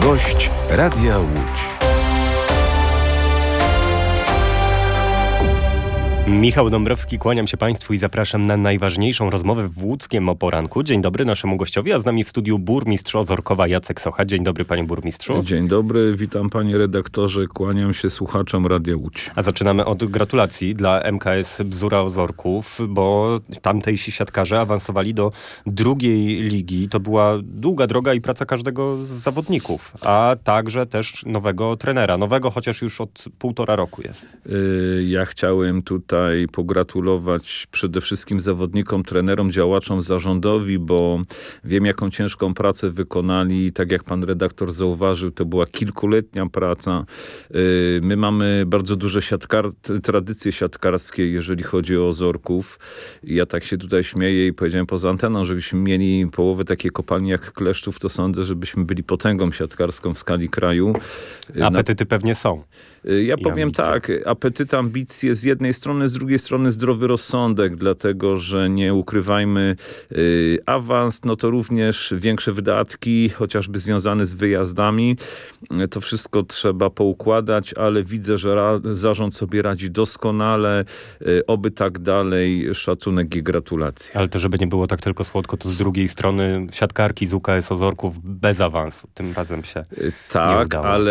Gość Radia Łódź. Michał Dąbrowski, kłaniam się Państwu i zapraszam na najważniejszą rozmowę w łódzkiem o poranku. Dzień dobry naszemu gościowi, a z nami w studiu burmistrz Ozorkowa Jacek Socha. Dzień dobry, panie burmistrzu. Dzień dobry, witam panie redaktorze, kłaniam się słuchaczom Radia Łódź. A zaczynamy od gratulacji dla MKS Bzura Ozorków, bo tamtejsi siatkarze awansowali do drugiej ligi. To była długa droga i praca każdego z zawodników, a także też nowego trenera. Nowego, chociaż już od 1,5 roku jest. Ja chciałem tutaj pogratulować przede wszystkim zawodnikom, trenerom, działaczom, zarządowi, bo wiem, jaką ciężką pracę wykonali. Tak jak pan redaktor zauważył, to była kilkuletnia praca. My mamy bardzo duże tradycje siatkarskie, jeżeli chodzi o Ozorków. Ja tak się tutaj śmieję i powiedziałem poza anteną, że byśmy mieli połowę takiej kopalni jak Kleszczów, to sądzę, żebyśmy byli potęgą siatkarską w skali kraju. Apetyty pewnie są. Ja powiem tak, apetyt, ambicje z jednej strony, z drugiej strony zdrowy rozsądek, dlatego, że nie ukrywajmy, awans, no to również większe wydatki, chociażby związane z wyjazdami. To wszystko trzeba poukładać, ale widzę, że zarząd sobie radzi doskonale. Oby tak dalej. Szacunek i gratulacje. Ale to, żeby nie było tak tylko słodko, to z drugiej strony siatkarki z UKS Ozorków bez awansu. Tym razem się nie udało. Ale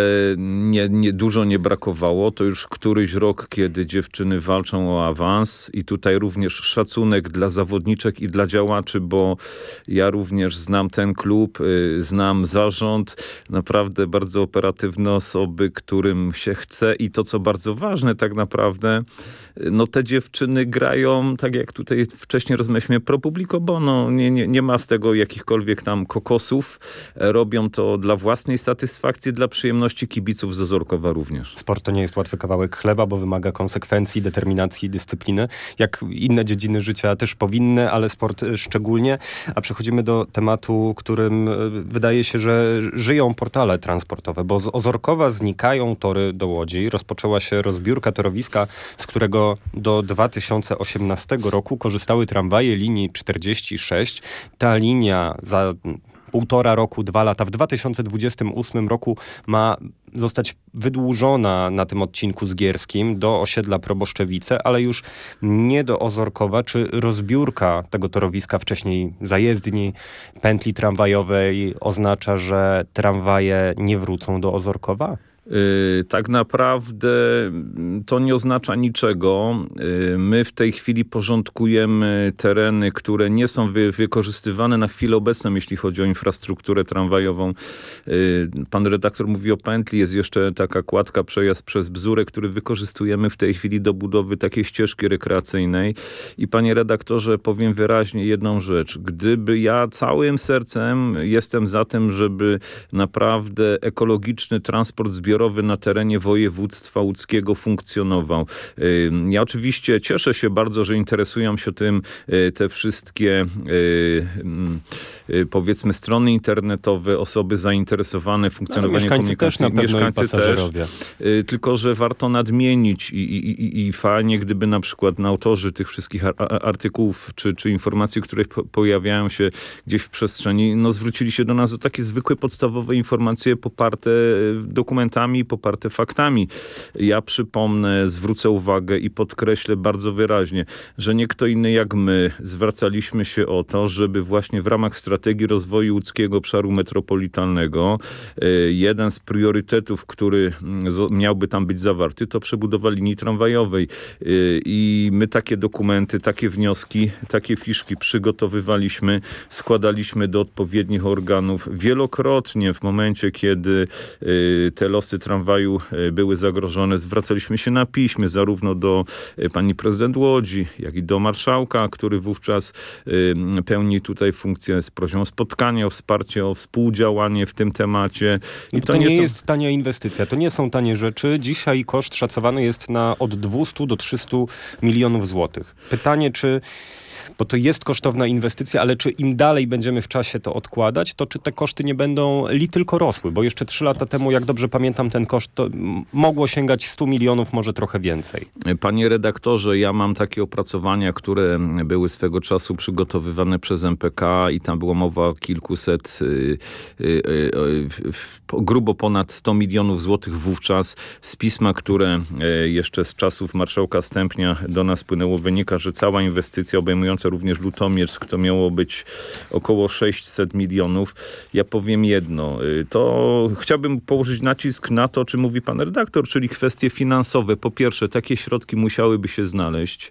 dużo nie brakowało. To już któryś rok, kiedy dziewczyny walczą o awans i tutaj również szacunek dla zawodniczek i dla działaczy, bo ja również znam ten klub, znam zarząd, naprawdę bardzo operatywne osoby, którym się chce i to, co bardzo ważne tak naprawdę, no te dziewczyny grają, tak jak tutaj wcześniej rozmawialiśmy, pro publico bono, nie ma z tego jakichkolwiek tam kokosów, robią to dla własnej satysfakcji, dla przyjemności kibiców z Ozorkowa również. Sport to nie jest łatwy kawałek chleba, bo wymaga konsekwencji, determinacji, dyscypliny. Jak inne dziedziny życia też powinny, ale sport szczególnie. A przechodzimy do tematu, którym wydaje się, że żyją portale transportowe, bo z Ozorkowa znikają tory do Łodzi. Rozpoczęła się rozbiórka torowiska, z którego do 2018 roku korzystały tramwaje linii 46. Ta linia za 1,5 roku, 2 lata, w 2028 roku ma zostać wydłużona na tym odcinku zgierskim do osiedla Proboszczewice, ale już nie do Ozorkowa. Czy rozbiórka tego torowiska, wcześniej zajezdni, pętli tramwajowej oznacza, że tramwaje nie wrócą do Ozorkowa? Tak naprawdę to nie oznacza niczego. My w tej chwili porządkujemy tereny, które nie są wykorzystywane na chwilę obecną, jeśli chodzi o infrastrukturę tramwajową. Pan redaktor mówi o pętli, jest jeszcze taka kładka, przejazd przez Bzurę, który wykorzystujemy w tej chwili do budowy takiej ścieżki rekreacyjnej. I panie redaktorze, powiem wyraźnie jedną rzecz. Gdyby ja całym sercem jestem za tym, żeby naprawdę ekologiczny transport zbiorowy na terenie województwa łódzkiego funkcjonował. Ja oczywiście cieszę się bardzo, że interesują się tym te wszystkie powiedzmy strony internetowe, osoby zainteresowane funkcjonowaniem komunikacji. Też na pewno mieszkańcy i pasażerowie. Też, tylko że warto nadmienić i fajnie, gdyby na przykład autorzy tych wszystkich artykułów czy informacji, które pojawiają się gdzieś w przestrzeni, no zwrócili się do nas o takie zwykłe, podstawowe informacje poparte dokumentami, poparte faktami. Ja przypomnę, zwrócę uwagę i podkreślę bardzo wyraźnie, że nie kto inny jak my zwracaliśmy się o to, żeby właśnie w ramach strategii rozwoju łódzkiego obszaru metropolitalnego jeden z priorytetów, który miałby tam być zawarty, to przebudowa linii tramwajowej. I my takie dokumenty, takie wnioski, takie fiszki przygotowywaliśmy, składaliśmy do odpowiednich organów wielokrotnie w momencie, kiedy te losy tramwaju były zagrożone. Zwracaliśmy się na piśmie zarówno do pani prezydent Łodzi, jak i do marszałka, który wówczas pełni tutaj funkcję z prośbą o spotkanie, o wsparcie, o współdziałanie w tym temacie. I to nie jest tania inwestycja, to nie są tanie rzeczy. Dzisiaj koszt szacowany jest na od 200 do 300 milionów złotych. Pytanie, czy bo to jest kosztowna inwestycja, ale czy im dalej będziemy w czasie to odkładać, to czy te koszty nie będą tylko rosły? Bo jeszcze 3 lata temu, jak dobrze pamiętam, ten koszt to mogło sięgać 100 milionów, może trochę więcej. Panie redaktorze, ja mam takie opracowania, które były swego czasu przygotowywane przez MPK i tam była mowa o kilkuset, grubo ponad 100 milionów złotych wówczas. Z pisma, które jeszcze z czasów marszałka Stępnia do nas płynęło, wynika, że cała inwestycja obejmująca również Lutomiersk to miało być około 600 milionów. Ja powiem jedno, to chciałbym położyć nacisk na to, o czym mówi pan redaktor, czyli kwestie finansowe. Po pierwsze, takie środki musiałyby się znaleźć,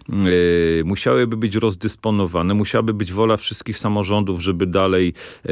musiałyby być rozdysponowane, musiałaby być wola wszystkich samorządów, żeby dalej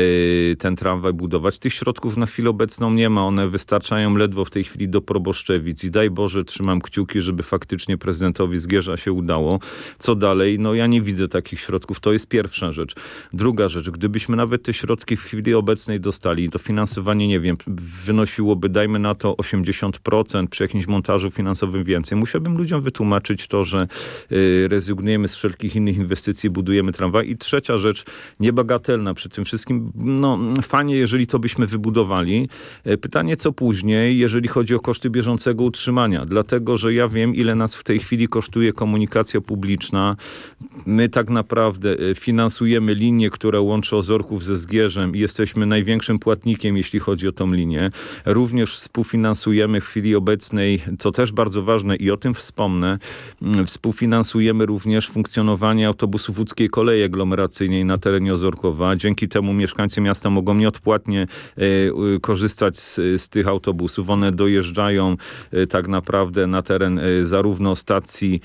ten tramwaj budować. Tych środków na chwilę obecną nie ma. One wystarczają ledwo w tej chwili do Proboszczewic i daj Boże, trzymam kciuki, żeby faktycznie prezydentowi Zgierza się udało. Co dalej? No ja nie widzę takich środków. To jest pierwsza rzecz. Druga rzecz, gdybyśmy nawet te środki w chwili obecnej dostali, to finansowanie, nie wiem, wynosiłoby, dajmy na to 80%, przy jakimś montażu finansowym więcej. Musiałbym ludziom wytłumaczyć to, że rezygnujemy z wszelkich innych inwestycji, budujemy tramwaj. I trzecia rzecz, niebagatelna przy tym wszystkim, no fajnie, jeżeli to byśmy wybudowali. Pytanie, co później, jeżeli chodzi o koszty bieżącego utrzymania. Dlatego, że ja wiem, ile nas w tej chwili kosztuje komunikacja publiczna. My tak naprawdę finansujemy linię, która łączy Ozorków ze Zgierzem i jesteśmy największym płatnikiem, jeśli chodzi o tą linię. Również współfinansujemy w chwili obecnej, co też bardzo ważne i o tym wspomnę, współfinansujemy również funkcjonowanie autobusów łódzkiej kolei aglomeracyjnej na terenie Ozorkowa. Dzięki temu mieszkańcy miasta mogą nieodpłatnie korzystać z tych autobusów. One dojeżdżają tak naprawdę na teren zarówno stacji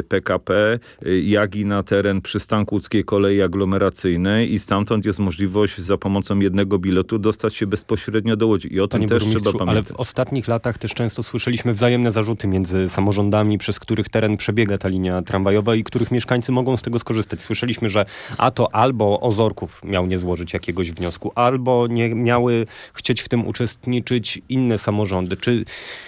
PKP, jak i na teren przystanku łódzkiej kolei aglomeracyjnej i stamtąd jest możliwość za pomocą jednego biletu dostać się bezpośrednio do Łodzi. I o tym też trzeba pamiętać. Ale w ostatnich latach też często słyszeliśmy wzajemne zarzuty między samorządami, przez których teren przebiega ta linia tramwajowa i których mieszkańcy mogą z tego skorzystać. Słyszeliśmy, że to albo Ozorków miał nie złożyć jakiegoś wniosku, albo nie miały chcieć w tym uczestniczyć inne samorządy. Czy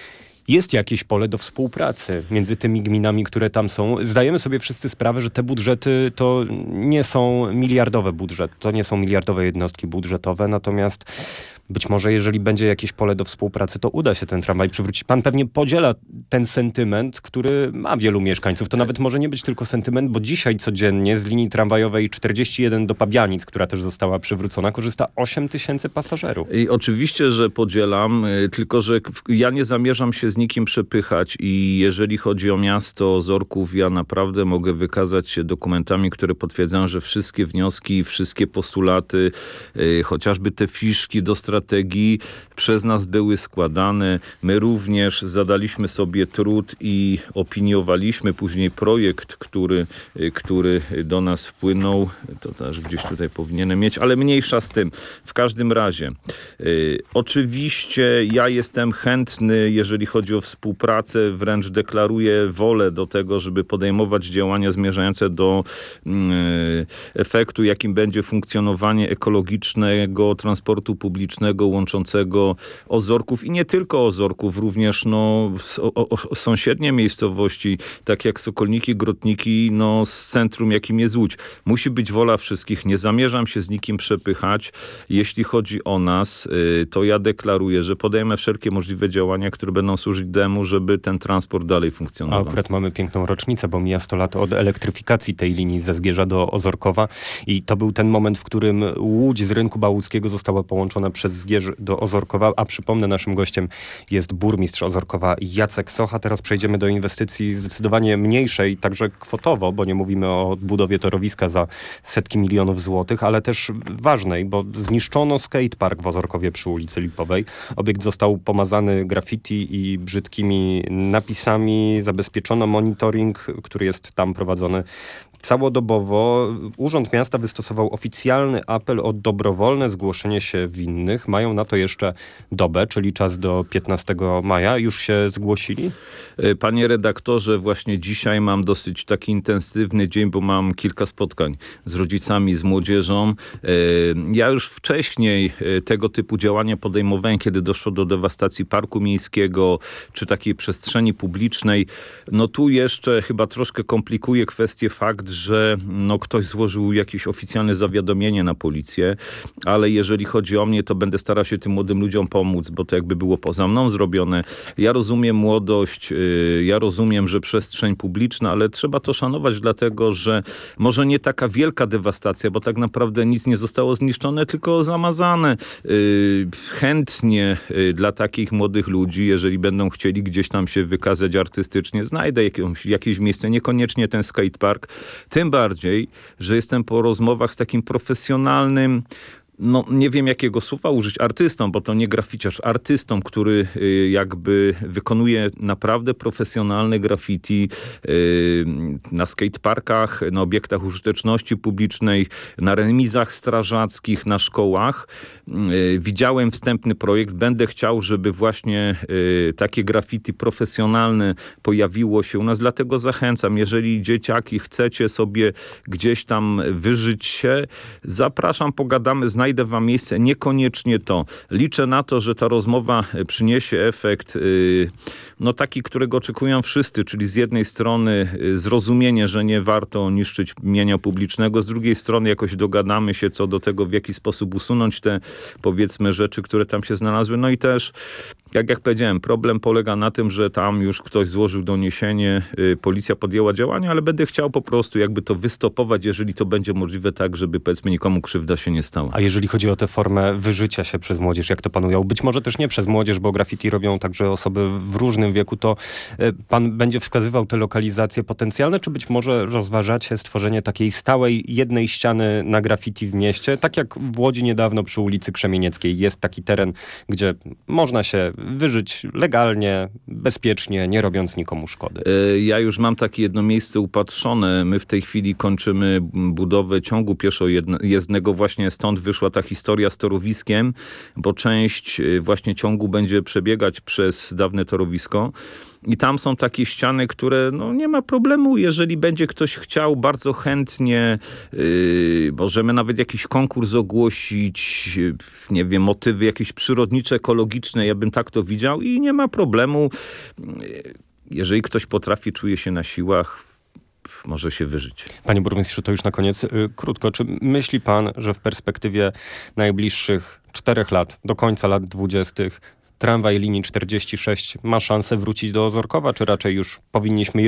jest jakieś pole do współpracy między tymi gminami, które tam są? Zdajemy sobie wszyscy sprawę, że te budżety to nie są miliardowe budżety, to nie są miliardowe jednostki budżetowe, natomiast być może jeżeli będzie jakieś pole do współpracy, to uda się ten tramwaj przywrócić. Pan pewnie podziela ten sentyment, który ma wielu mieszkańców. To nawet może nie być tylko sentyment, bo dzisiaj codziennie z linii tramwajowej 41 do Pabianic, która też została przywrócona, korzysta 8 000 pasażerów. I oczywiście, że podzielam, tylko że ja nie zamierzam się z nikim przepychać i jeżeli chodzi o miasto Ozorków, ja naprawdę mogę wykazać się dokumentami, które potwierdzają, że wszystkie wnioski, wszystkie postulaty, chociażby te fiszki do strategii przez nas były składane. My również zadaliśmy sobie trud i opiniowaliśmy później projekt, który do nas wpłynął. To też gdzieś tutaj powinienem mieć, ale mniejsza z tym. W każdym razie, oczywiście ja jestem chętny, jeżeli chodzi o współpracę, wręcz deklaruję wolę do tego, żeby podejmować działania zmierzające do efektu, jakim będzie funkcjonowanie ekologicznego transportu publicznego łączącego Ozorków i nie tylko Ozorków, również sąsiednie miejscowości, tak jak Sokolniki, Grotniki, z centrum, jakim jest Łódź. Musi być wola wszystkich. Nie zamierzam się z nikim przepychać. Jeśli chodzi o nas, to ja deklaruję, że podejmę wszelkie możliwe działania, które będą służyć temu, żeby ten transport dalej funkcjonował. A akurat mamy piękną rocznicę, bo mija 100 lat od elektryfikacji tej linii ze Zgierza do Ozorkowa i to był ten moment, w którym Łódź z rynku bałtyckiego została połączona przez Zgierz do Ozorkowa, a przypomnę, naszym gościem jest burmistrz Ozorkowa Jacek Socha. Teraz przejdziemy do inwestycji zdecydowanie mniejszej, także kwotowo, bo nie mówimy o budowie torowiska za setki milionów złotych, ale też ważnej, bo zniszczono skatepark w Ozorkowie przy ulicy Lipowej. Obiekt został pomazany graffiti i brzydkimi napisami, zabezpieczono monitoring, który jest tam prowadzony całodobowo. Urząd Miasta wystosował oficjalny apel o dobrowolne zgłoszenie się winnych. Mają na to jeszcze dobę, czyli czas do 15 maja. Już się zgłosili? Panie redaktorze, właśnie dzisiaj mam dosyć taki intensywny dzień, bo mam kilka spotkań z rodzicami, z młodzieżą. Ja już wcześniej tego typu działania podejmowałem, kiedy doszło do dewastacji parku miejskiego, czy takiej przestrzeni publicznej. Tu jeszcze chyba troszkę komplikuje kwestię fakt, że ktoś złożył jakieś oficjalne zawiadomienie na policję, ale jeżeli chodzi o mnie, to będę starał się tym młodym ludziom pomóc, bo to jakby było poza mną zrobione. Ja rozumiem młodość, ja rozumiem, że przestrzeń publiczna, ale trzeba to szanować, dlatego że może nie taka wielka dewastacja, bo tak naprawdę nic nie zostało zniszczone, tylko zamazane. Chętnie dla takich młodych ludzi, jeżeli będą chcieli gdzieś tam się wykazać artystycznie, znajdę jakieś miejsce, niekoniecznie ten skatepark. Tym bardziej, że jestem po rozmowach z takim profesjonalnym, nie wiem jakiego słowa użyć, artystą, bo to nie graficiarz, artystą, który jakby wykonuje naprawdę profesjonalne graffiti na skateparkach, na obiektach użyteczności publicznej, na remizach strażackich, na szkołach. Widziałem wstępny projekt, będę chciał, żeby właśnie takie graffiti profesjonalne pojawiło się u nas, dlatego zachęcam, jeżeli dzieciaki chcecie sobie gdzieś tam wyżyć się, zapraszam, pogadamy, znajdę wam miejsce, niekoniecznie to. Liczę na to, że ta rozmowa przyniesie efekt taki, którego oczekują wszyscy, czyli z jednej strony zrozumienie, że nie warto niszczyć mienia publicznego, z drugiej strony jakoś dogadamy się co do tego, w jaki sposób usunąć te, powiedzmy, rzeczy, które tam się znalazły. No i też, jak powiedziałem, problem polega na tym, że tam już ktoś złożył doniesienie, policja podjęła działania, ale będę chciał po prostu jakby to wystopować, jeżeli to będzie możliwe, tak, żeby powiedzmy nikomu krzywda się nie stała. A jeżeli chodzi o tę formę wyżycia się przez młodzież, jak to pan ujął, być może też nie przez młodzież, bo graffiti robią także osoby w różnym wieku, to pan będzie wskazywał te lokalizacje potencjalne, czy być może rozważacie stworzenie takiej stałej jednej ściany na graffiti w mieście? Tak jak w Łodzi niedawno przy ulicy Krzemienieckiej jest taki teren, gdzie można się wyżyć legalnie, bezpiecznie, nie robiąc nikomu szkody. Ja już mam takie jedno miejsce upatrzone. My w tej chwili kończymy budowę ciągu pieszojezdnego. Właśnie stąd wyszła ta historia z torowiskiem, bo część właśnie ciągu będzie przebiegać przez dawne torowisko. I tam są takie ściany, które nie ma problemu, jeżeli będzie ktoś chciał, bardzo chętnie możemy nawet jakiś konkurs ogłosić, nie wiem, motywy jakieś przyrodnicze, ekologiczne, ja bym tak to widział i nie ma problemu. Jeżeli ktoś potrafi, czuje się na siłach, może się wyżyć. Panie burmistrzu, to już na koniec krótko. Czy myśli pan, że w perspektywie najbliższych 4 lat, do końca lat 20., tramwaj linii 46 ma szansę wrócić do Ozorkowa, czy raczej już powinniśmy